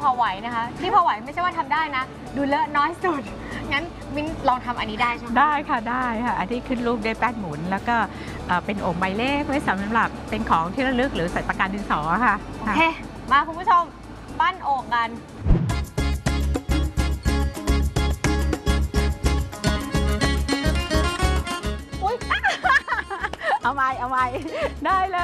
พอไหวนะคะที่พอไหวไม่ใช่ว่าทำได้นะดูเลอะน้อยสุดงั้นมิ้นลองทำอันนี้ได้ใช่ไหมได้ค่ะได้ค่ะอันที่ขึ้นรูปด้วยแป้นหมุนแล้วก็เป็นโอ่งใบเล็กไว้สำหรับเป็นของที่ระลึกหรือใส่ปากกาดินสอค่ะโอเคมาคุณผู้ชมปั้นโอ่งกันเอาไว้ได้เลย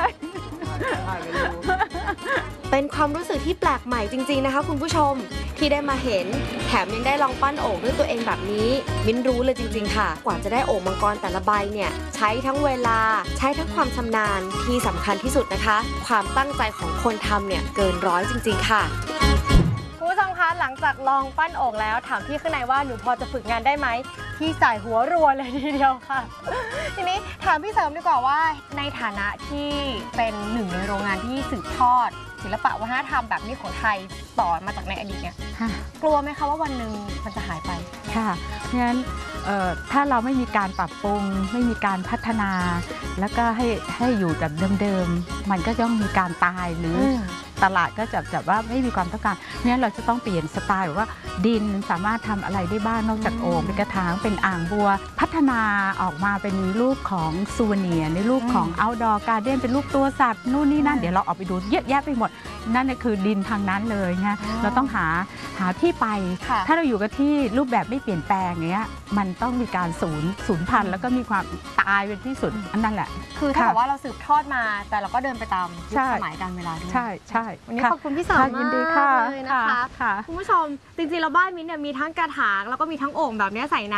เป็นความรู้สึกที่แปลกใหม่จริงๆนะคะคุณผู้ชมที่ได้มาเห็นแถมยังได้ลองปั้นโอ่งด้วยตัวเองแบบนี้มิ้นรู้เลยจริงๆค่ะกว่าจะได้โอ่งมังกรแต่ละใบเนี่ยใช้ทั้งเวลาใช้ทั้งความชำนาญที่สำคัญที่สุดนะคะความตั้งใจของคนทำเนี่ยเกินร้อยจริงๆค่ะคุณผู้ชมคะหลังจากลองปั้นโอ่งแล้วถามพี่ข้างในว่าหนูพอจะฝึกงานได้ไหมพี่สายหัวรัวเลยทีเดียวค่ะ ทีนี้ถามพี่เสริมดีกว่าว่าในฐานะที่เป็นหนึ่งในโรงงานที่สืบทอดศิลปะวัฒนธรรมแบบนี้ของไทยต่อมาจากในอดีตเนี่ยกลัวไหมคะว่าวันหนึ่งมันจะหายไปค่ะเพราะฉะนั้นถ้าเราไม่มีการปรับปรุงไม่มีการพัฒนา แล้วก็ให้อยู่แบบเดิมๆมันก็ต้องมีการตายหรือตลาดก็จะว่าไม่มีความต้องการเพราะฉะนั้นเราจะต้องเปลี่ยนสไตล์ว่าดินสามารถทำอะไรได้บ้างนอกจากโอ่งเป็นกระถางเป็นอ่างบัวพัฒนาออกมาเป็นรูปของซูเวเนียร์ในรูปของ outdoor garden เป็นรูปตัวสัตว์นู่นนี่นั่นเดี๋ยวเราออกไปดูเยอะแยะไปหมดนั่นคือดินทางนั้นเลยนะเราต้องหาที่ไปถ้าเราอยู่กับที่รูปแบบไม่เปลี่ยนแปลงเงี้ยมันต้องมีการสูญพันธุ์แล้วก็มีความตายเป็นที่สุดอันนั้นแหละคือถ้าบอกว่าเราสืบทอดมาแต่เราก็เดินไปตามยุคสมัยการเวลาด้วยใช่วันนี้ขอบคุณพี่สาวมากเลยนะคะคุณผู้ชมจริงๆแล้วบ้านมิ้นเนี่ยมีทั้งกระถางแล้วก็มีทั้งโอ่งแบบนี้ใส่น้ำ